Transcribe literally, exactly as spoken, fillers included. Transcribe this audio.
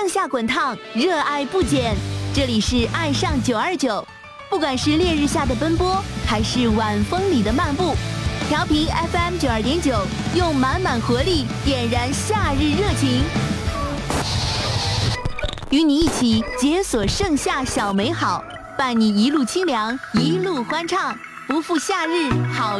盛夏滚烫，热爱不减。这里是爱上九二九，不管是烈日下的奔波，还是晚风里的漫步，调频 F M 九二点九，用满满活力点燃夏日热情，与你一起解锁盛夏小美好，伴你一路清凉，一路欢畅，不负夏日好。